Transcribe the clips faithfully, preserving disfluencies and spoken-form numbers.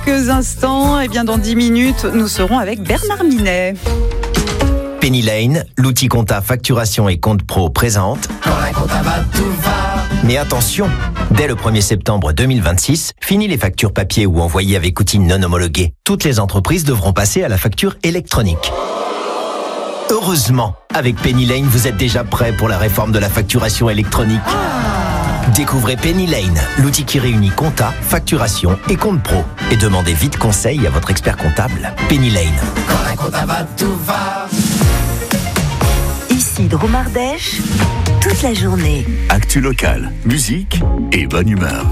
quelques instants. Et bien dans dix minutes, nous serons avec Bernard Minet. Penny Lane, l'outil compta facturation et compte pro présente. Quand la compta va, tout va. Mais attention, dès le premier septembre deux mille vingt-six, fini les factures papier ou envoyées avec outils non homologués. Toutes les entreprises devront passer à la facture électronique. Heureusement, avec Penny Lane, vous êtes déjà prêt pour la réforme de la facturation électronique. Découvrez Penny Lane, l'outil qui réunit compta, facturation et compte pro. Et demandez vite conseil à votre expert comptable. Penny Lane. Quand la compta va, tout va. Ici Drôme Ardèche, toute la journée. Actu locale, musique et bonne humeur.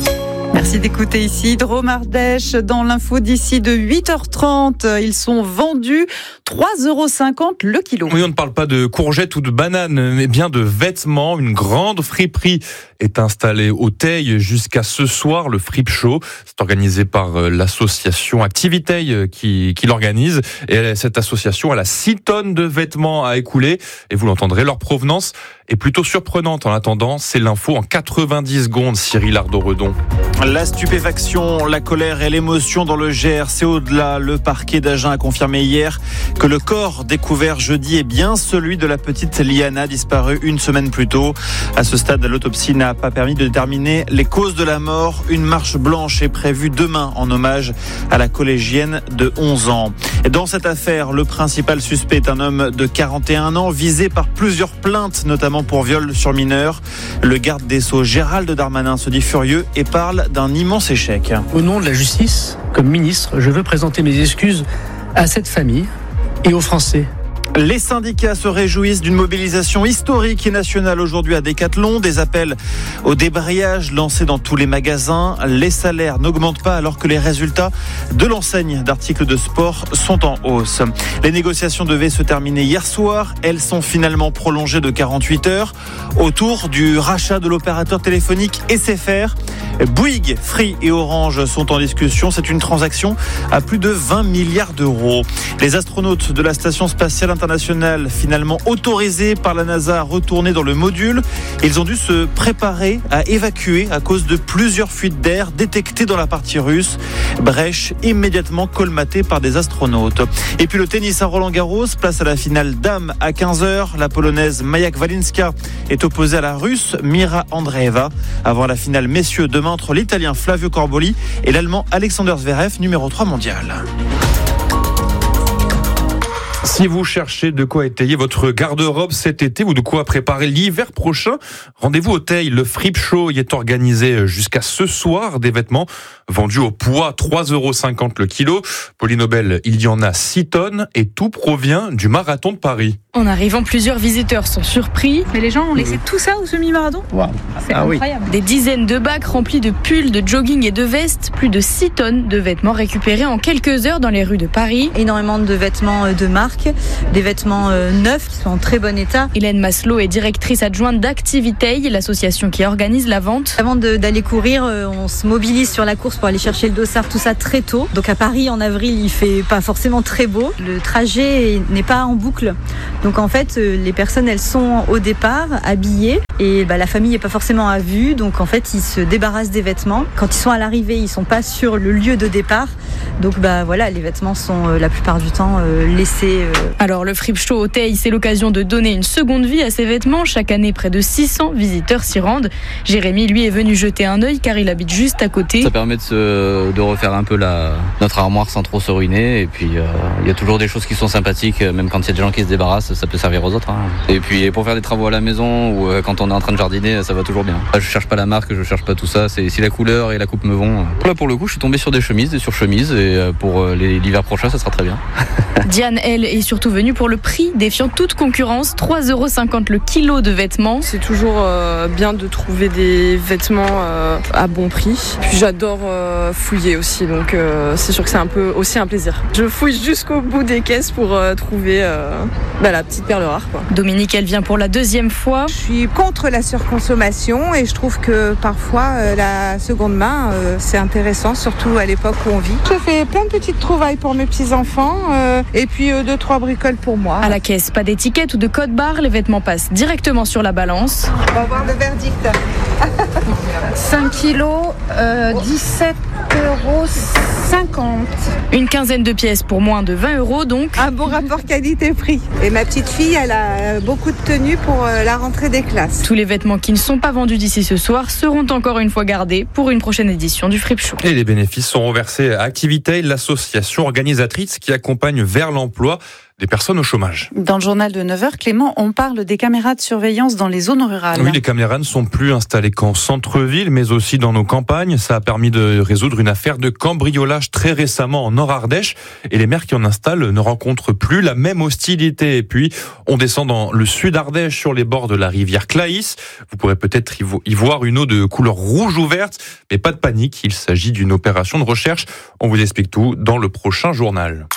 Merci d'écouter ici Drôme Ardèche. Dans l'info d'ici de huit heures trente, ils sont vendus trois euros cinquante le kilo. Oui, on ne parle pas de courgettes ou de bananes, mais bien de vêtements. Une grande friperie est installée au Teil jusqu'à ce soir, le Fripe Show. C'est organisé par l'association Activiteil qui, qui l'organise. Et cette association, elle a six tonnes de vêtements à écouler. Et vous l'entendrez, leur provenance est plutôt surprenante. En attendant, c'est l'info en quatre-vingt-dix secondes, Cyril Ardo-Redon. La stupéfaction, la colère et l'émotion dans le Gers, c'est au-delà. Le parquet d'Agen a confirmé hier que le corps découvert jeudi est bien celui de la petite Liana, disparue une semaine plus tôt. À ce stade, l'autopsie n'a pas permis de déterminer les causes de la mort. Une marche blanche est prévue demain en hommage à la collégienne de onze ans. Et dans cette affaire, le principal suspect est un homme de quarante et un ans, visé par plusieurs plaintes, notamment pour viol sur mineur. Le garde des Sceaux, Gérald Darmanin, se dit furieux et parle d'un immense échec. Au nom de la justice, comme ministre, je veux présenter mes excuses à cette famille et aux Français. Les syndicats se réjouissent d'une mobilisation historique et nationale aujourd'hui à Decathlon. Des appels au débrayage lancés dans tous les magasins. Les salaires n'augmentent pas alors que les résultats de l'enseigne d'articles de sport sont en hausse. Les négociations devaient se terminer hier soir. Elles sont finalement prolongées de quarante-huit heures autour du rachat de l'opérateur téléphonique S F R. Bouygues, Free et Orange sont en discussion. C'est une transaction à plus de vingt milliards d'euros. Les astronautes de la station spatiale internationale, finalement autorisés par la NASA à retourner dans le module, ils ont dû se préparer à évacuer à cause de plusieurs fuites d'air détectées dans la partie russe. Brèche immédiatement colmatée par des astronautes. Et puis le tennis à Roland-Garros, place à la finale dames à quinze heures. La polonaise Maja Kwalinska est opposée à la russe Mira Andreeva. Avant la finale messieurs demain entre l'italien Flavio Corboli et l'allemand Alexander Zverev, numéro trois mondial. Si vous cherchez de quoi étayer votre garde-robe cet été ou de quoi préparer l'hiver prochain, rendez-vous au Teil. Le Fripe Show y est organisé jusqu'à ce soir. Des vêtements vendus au poids, trois euros cinquante le kilo. Pauline Aubel, il y en a six tonnes et tout provient du marathon de Paris. En arrivant, plusieurs visiteurs sont surpris. Mais les gens ont laissé tout ça au semi-marathon ? Wow. C'est ah incroyable. Des dizaines de bacs remplis de pulls, de jogging et de vestes. Plus de six tonnes de vêtements récupérés en quelques heures dans les rues de Paris. Énormément de vêtements de marque, des vêtements neufs qui sont en très bon état. Hélène Maslow est directrice adjointe d'Activiteil, l'association qui organise la vente. Avant de, d'aller courir, on se mobilise sur la course pour aller chercher le dossard, tout ça très tôt. Donc à Paris, en avril, il fait pas forcément très beau. Le trajet n'est pas en boucle. Donc en fait, les personnes, elles sont au départ habillées et bah, la famille n'est pas forcément à vue. Donc en fait, ils se débarrassent des vêtements. Quand ils sont à l'arrivée, ils sont pas sur le lieu de départ. Donc bah voilà, les vêtements sont euh, la plupart du temps euh, laissés. Euh... Alors le Fripe Show au Teil, c'est l'occasion de donner une seconde vie à ces vêtements. Chaque année, près de six cents visiteurs s'y rendent. Jérémy, lui, est venu jeter un œil car il habite juste à côté. Ça permet de, se, de refaire un peu la, notre armoire sans trop se ruiner. Et puis, il euh, y a toujours des choses qui sont sympathiques, même quand il y a des gens qui se débarrassent, ça peut servir aux autres. Hein. Et puis, pour faire des travaux à la maison ou euh, quand on est en train de jardiner, ça va toujours bien. Je cherche pas la marque, je cherche pas tout ça. C'est, si la couleur et la coupe me vont. Là, pour le coup, je suis tombé sur des chemises, des surchemises. Et euh, pour euh, les, l'hiver prochain, ça sera très bien. Diane, elle, est surtout venue pour le prix, défiant toute concurrence. trois euros cinquante le kilo de vêtements. C'est toujours euh, bien de trouver des vêtements euh, à bon prix. Puis j'adore euh, fouiller aussi, donc euh, c'est sûr que c'est un peu aussi un plaisir. Je fouille jusqu'au bout des caisses pour euh, trouver euh, bah, la petite perle rare, quoi. Dominique, elle vient pour la deuxième fois. Je suis contre la surconsommation et je trouve que parfois euh, la seconde main, euh, c'est intéressant, surtout à l'époque où on vit. Je fais plein de petites trouvailles pour mes petits-enfants euh, et puis euh, deux, trois bricoles pour moi. À la caisse, pas d'étiquette ou de code barre, les vêtements passent directement sur la balance. On va voir le verdict. cinq kilos, euh, dix-sept euros cinquante. Une quinzaine de pièces pour moins de vingt euros donc. Un bon rapport qualité-prix. Et ma petite fille, elle a beaucoup de tenues pour la rentrée des classes. Tous les vêtements qui ne sont pas vendus d'ici ce soir seront encore une fois gardés pour une prochaine édition du Fripe Show. Et les bénéfices seront versés à Activitail, l'association organisatrice qui accompagne vers l'emploi des personnes au chômage. Dans le journal de neuf heures, Clément, on parle des caméras de surveillance dans les zones rurales. Oui, les caméras ne sont plus installées qu'en centre-ville, mais aussi dans nos campagnes. Ça a permis de résoudre une affaire de cambriolage très récemment en Nord-Ardèche. Et les maires qui en installent ne rencontrent plus la même hostilité. Et puis, on descend dans le sud-Ardèche, sur les bords de la rivière Claïs. Vous pourrez peut-être y voir une eau de couleur rouge ou verte, mais pas de panique, il s'agit d'une opération de recherche. On vous explique tout dans le prochain journal.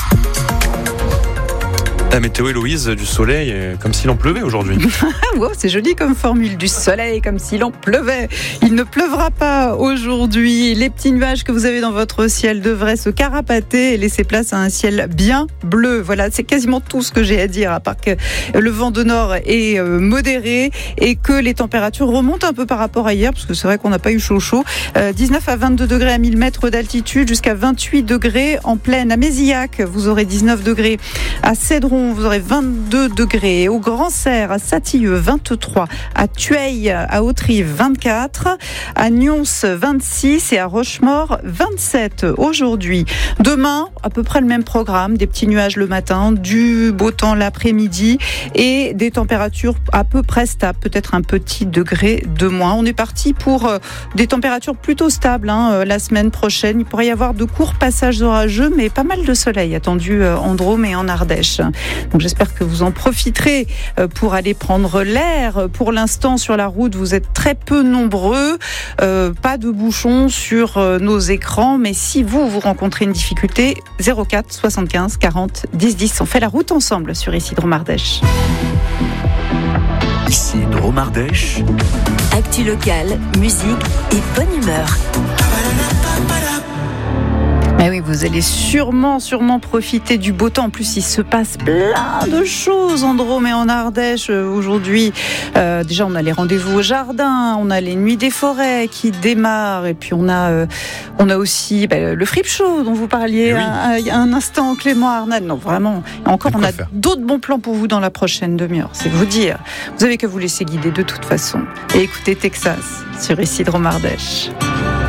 La météo, Héloïse, du soleil, comme s'il en pleuvait aujourd'hui. Wow, c'est joli comme formule, du soleil comme s'il en pleuvait. Il ne pleuvra pas aujourd'hui. Les petits nuages que vous avez dans votre ciel devraient se carapater et laisser place à un ciel bien bleu. Voilà, c'est quasiment tout ce que j'ai à dire, à part que le vent de nord est modéré et que les températures remontent un peu par rapport à hier, parce que c'est vrai qu'on n'a pas eu chaud chaud. dix-neuf à vingt-deux degrés à mille mètres d'altitude, jusqu'à vingt-huit degrés en plaine. À Mézillac, vous aurez dix-neuf degrés. À Cédron, vous aurez vingt-deux degrés. Au Grand Serre, à Satilleux, vingt-trois. À Tueil, à Autrive, vingt-quatre. À Nyons, vingt-six. Et à Rochemaure, vingt-sept aujourd'hui. Demain, à peu près le même programme. Des petits nuages le matin, du beau temps l'après-midi et des températures à peu près stables. Peut-être un petit degré de moins. On est parti pour des températures plutôt stables hein, la semaine prochaine. Il pourrait y avoir de courts passages orageux, mais pas mal de soleil attendu en Drôme et en Ardèche. Donc j'espère que vous en profiterez pour aller prendre l'air. Pour l'instant, sur la route, vous êtes très peu nombreux. Euh, pas de bouchons sur nos écrans. Mais si vous, vous rencontrez une difficulté, zéro quatre soixante-quinze quarante dix dix. On fait la route ensemble sur ici Drôme Ardèche. Ici Drôme Ardèche. Actu locale, musique et bonne humeur. Mais oui, vous allez sûrement, sûrement profiter du beau temps. En plus, il se passe plein de choses en Drôme et en Ardèche aujourd'hui. Euh, déjà, on a les rendez-vous au jardin, on a les nuits des forêts qui démarrent, et puis on a, euh, on a aussi bah, le Fripe Show dont vous parliez oui. un, un instant, Clément Arnal. Non, vraiment. Encore, on a faire. d'autres bons plans pour vous dans la prochaine demi-heure. C'est vous dire. Vous avez qu'à vous laisser guider de toute façon. Et écoutez Texas sur ici Drôme Ardèche.